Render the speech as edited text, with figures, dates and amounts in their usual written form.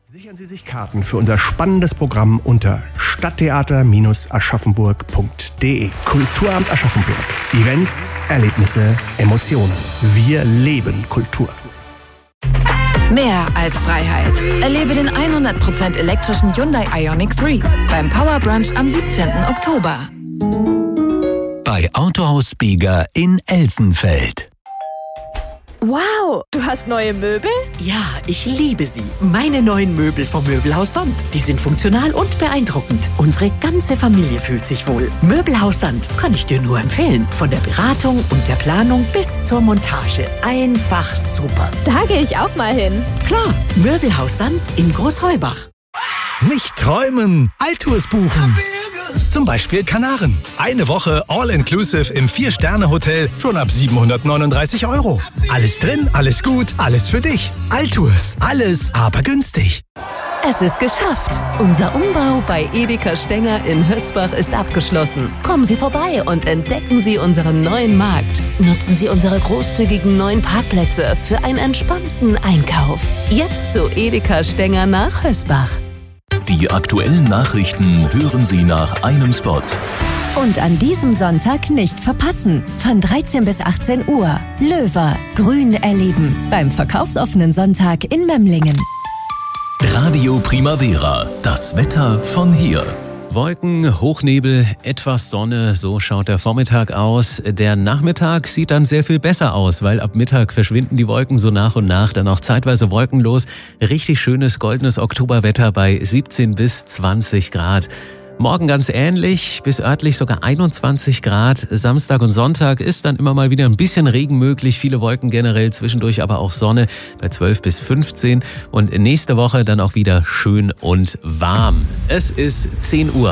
Sichern Sie sich Karten für unser spannendes Programm unter stadttheater-aschaffenburg.de. Kulturamt Aschaffenburg. Events, Erlebnisse, Emotionen. Wir leben Kultur. Mehr als Freiheit. Erlebe den 100% elektrischen Hyundai Ioniq 3 beim Power Brunch am 17. Oktober. Bei Autohaus Bieger in Elsenfeld. Wow, du hast neue Möbel? Ja, ich liebe sie. Meine neuen Möbel vom Möbelhaus Sand. Die sind funktional und beeindruckend. Unsere ganze Familie fühlt sich wohl. Möbelhaus Sand kann ich dir nur empfehlen. Von der Beratung und der Planung bis zur Montage. Einfach super. Da gehe ich auch mal hin. Klar, Möbelhaus Sand in Großheubach. Nicht träumen, Alltours buchen. Zum Beispiel Kanaren. Eine Woche All-Inclusive im 4-Sterne-Hotel schon ab 739 €. Alles drin, alles gut, alles für dich. Alltours, alles aber günstig. Es ist geschafft. Unser Umbau bei Edeka Stenger in Hösbach ist abgeschlossen. Kommen Sie vorbei und entdecken Sie unseren neuen Markt. Nutzen Sie unsere großzügigen neuen Parkplätze für einen entspannten Einkauf. Jetzt zu Edeka Stenger nach Hösbach. Die aktuellen Nachrichten hören Sie nach einem Spot. Und an diesem Sonntag nicht verpassen. Von 13 bis 18 Uhr. Löwer, Grün erleben. Beim verkaufsoffenen Sonntag in Memlingen. Radio Primavera. Das Wetter von hier. Wolken, Hochnebel, etwas Sonne, so schaut der Vormittag aus. Der Nachmittag sieht dann sehr viel besser aus, weil ab Mittag verschwinden die Wolken so nach und nach, dann auch zeitweise wolkenlos. Richtig schönes goldenes Oktoberwetter bei 17 bis 20 Grad. Morgen ganz ähnlich, bis örtlich sogar 21 Grad. Samstag und Sonntag ist dann immer mal wieder ein bisschen Regen möglich, viele Wolken generell, zwischendurch aber auch Sonne bei 12 bis 15. Und nächste Woche dann auch wieder schön und warm. Es ist 10 Uhr.